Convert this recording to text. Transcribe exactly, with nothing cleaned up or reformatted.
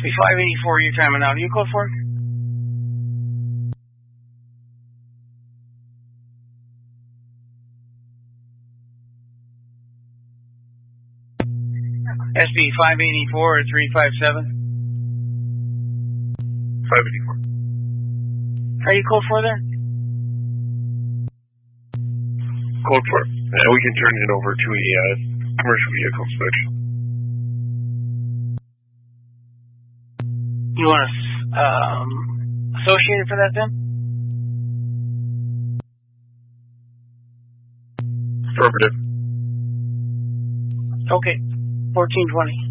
B five eighty-four, you're timing out. You code for? S B five eighty-four or three five seven? five eighty-four. Are you code for there? Code for. Yeah, we can turn it over to a uh, commercial vehicle inspection. You want us um, associated for that then? Affirmative. Okay. fourteen twenty.